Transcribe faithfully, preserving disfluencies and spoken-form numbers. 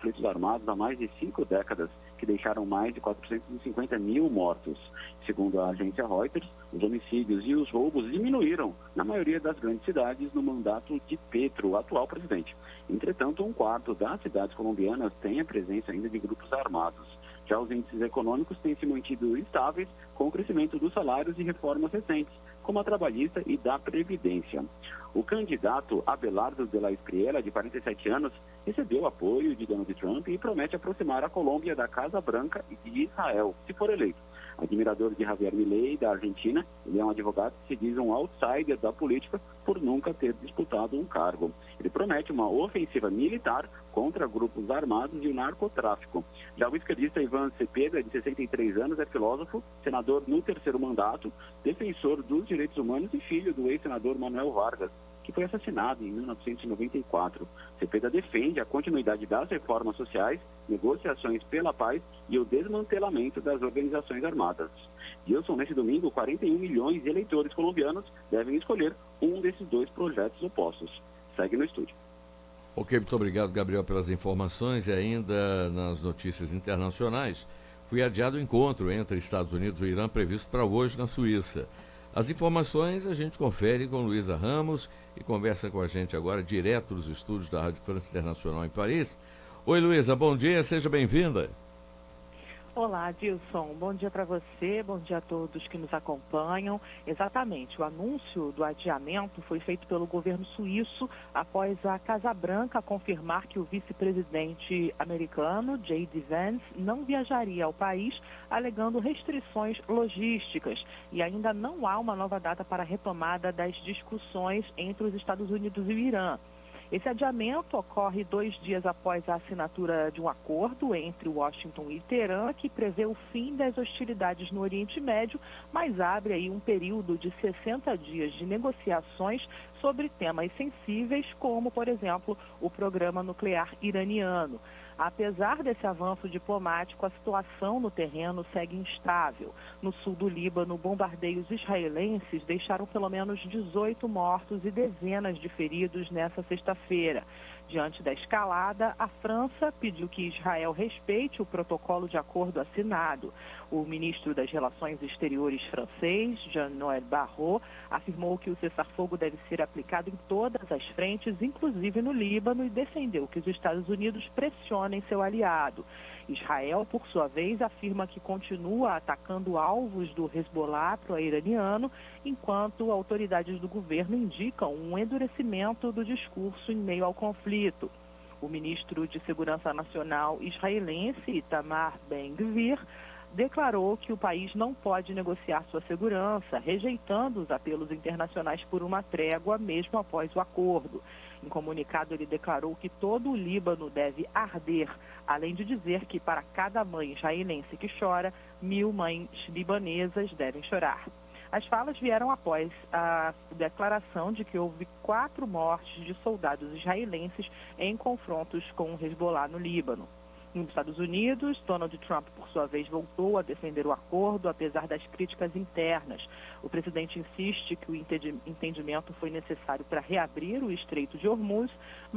conflitos armados há mais de cinco décadas, que deixaram mais de quatrocentos e cinquenta mil mortos. Segundo a agência Reuters, os homicídios e os roubos diminuíram na maioria das grandes cidades no mandato de Petro, o atual presidente. Entretanto, um quarto das cidades colombianas tem a presença ainda de grupos armados. Já os índices econômicos têm se mantido estáveis com o crescimento dos salários e reformas recentes, como a trabalhista e da Previdência. O candidato Abelardo de la Espriella, de quarenta e sete anos, recebeu apoio de Donald Trump e promete aproximar a Colômbia da Casa Branca e de Israel, se for eleito. Admirador de Javier Milei, da Argentina, ele é um advogado que se diz um outsider da política por nunca ter disputado um cargo. Ele promete uma ofensiva militar contra grupos armados e o narcotráfico. Já o esquerdista Ivan Cepeda, de sessenta e três anos, é filósofo, senador no terceiro mandato, defensor dos direitos humanos e filho do ex-senador Manuel Vargas, que foi assassinado em mil novecentos e noventa e quatro. Cepeda defende a continuidade das reformas sociais, negociações pela paz e o desmantelamento das organizações armadas. Wilson, nesse domingo, quarenta e um milhões de eleitores colombianos devem escolher um desses dois projetos opostos. Segue no estúdio. Ok, muito obrigado, Gabriel, pelas informações. E ainda nas notícias internacionais, foi adiado o encontro entre Estados Unidos e o Irã previsto para hoje na Suíça. As informações a gente confere com Luísa Ramos e conversa com a gente agora direto dos estúdios da Rádio França Internacional em Paris. Oi, Luísa, bom dia, seja bem-vinda. Olá, Dilson. Bom dia para você, bom dia a todos que nos acompanham. Exatamente, o anúncio do adiamento foi feito pelo governo suíço após a Casa Branca confirmar que o vice-presidente americano, J D Vance, não viajaria ao país, alegando restrições logísticas. E ainda não há uma nova data para a retomada das discussões entre os Estados Unidos e o Irã. Esse adiamento ocorre dois dias após a assinatura de um acordo entre Washington e Teherã, que prevê o fim das hostilidades no Oriente Médio, mas abre aí um período de sessenta dias de negociações sobre temas sensíveis, como, por exemplo, o programa nuclear iraniano. Apesar desse avanço diplomático, a situação no terreno segue instável. No sul do Líbano, bombardeios israelenses deixaram pelo menos dezoito mortos e dezenas de feridos nesta sexta-feira. Diante da escalada, a França pediu que Israel respeite o protocolo de acordo assinado. O ministro das Relações Exteriores francês, Jean-Noël Barrot, afirmou que o cessar-fogo deve ser aplicado em todas as frentes, inclusive no Líbano, e defendeu que os Estados Unidos pressionem seu aliado. Israel, por sua vez, afirma que continua atacando alvos do Hezbollah pro-iraniano, enquanto autoridades do governo indicam um endurecimento do discurso em meio ao conflito. O ministro de Segurança Nacional israelense, Itamar Ben-Gvir, declarou que o país não pode negociar sua segurança, rejeitando os apelos internacionais por uma trégua, mesmo após o acordo. Em comunicado, ele declarou que todo o Líbano deve arder, além de dizer que para cada mãe israelense que chora, mil mães libanesas devem chorar. As falas vieram após a declaração de que houve quatro mortes de soldados israelenses em confrontos com o Hezbollah no Líbano. Nos Estados Unidos, Donald Trump, por sua vez, voltou a defender o acordo, apesar das críticas internas. O presidente insiste que o entendimento foi necessário para reabrir o Estreito de Hormuz,